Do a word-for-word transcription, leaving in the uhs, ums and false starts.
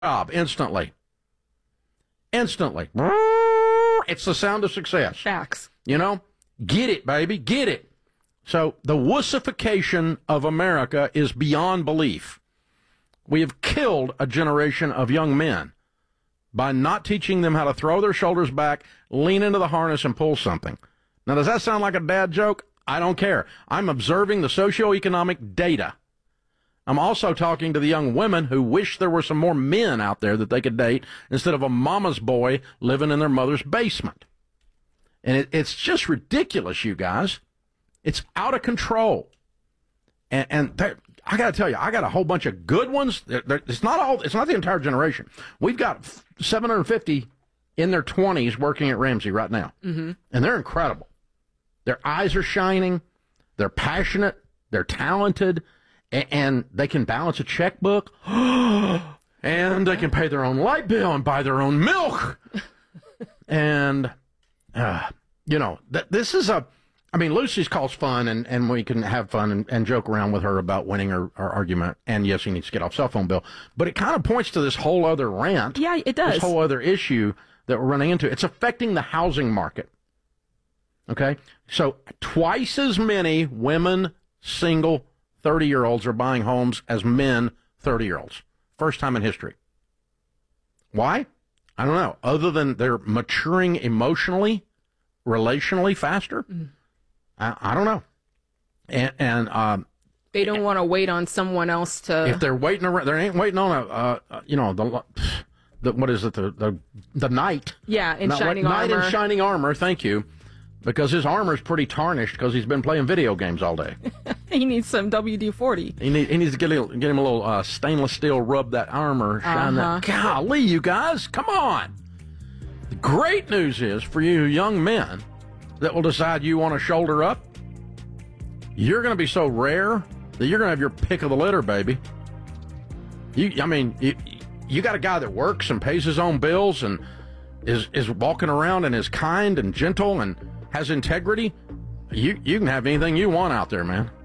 job instantly. Instantly. It's the sound of success. Facts. You know? Get it, baby. Get it. So the wussification of America is beyond belief. We have killed a generation of young men by not teaching them how to throw their shoulders back, lean into the harness, and pull something. Now, does that sound like a dad joke? I don't care. I'm observing the socioeconomic data. I'm also talking to the young women who wish there were some more men out there that they could date instead of a mama's boy living in their mother's basement. And it, it's just ridiculous, you guys. It's out of control. And, and I got to tell you, I got a whole bunch of good ones. They're, they're, it's not all. It's not the entire generation. We've got seven hundred fifty in their twenties working at Ramsey right now, mm-hmm. and they're incredible. Their eyes are shining. They're passionate. They're talented, and, and they can balance a checkbook, and they can pay their own light bill and buy their own milk. and uh, you know, th- this is a. I mean, Lucy's calls fun, and, and we can have fun and, and joke around with her about winning her, her argument. And yes, he needs to get off cell phone bill. But it kind of points to this whole other rant. Yeah, it does. This whole other issue that we're running into. It's affecting the housing market. Okay? So twice as many women, single, thirty-year-olds are buying homes as men, thirty-year-olds. First time in history. Why? I don't know. Other than they're maturing emotionally, relationally faster. Mm. I, I don't know. And, and um, they don't want to wait on someone else to. If they're waiting around, they ain't waiting on a, uh, uh, you know, the, the what is it, the the, the knight? Yeah, in Not, shining knight armor. in shining armor. Thank you, because his armor's pretty tarnished because he's been playing video games all day. He needs some W D forty. He need, he needs to get a, get him a little uh, stainless steel, rub that armor, shine uh-huh. that. Golly, you guys, come on! The great news is for you young men that will decide you want to shoulder up, you're going to be so rare that you're going to have your pick of the litter, baby. You, I mean, you, you got a guy that works and pays his own bills and is is walking around and is kind and gentle and has integrity. You you can have anything you want out there, man.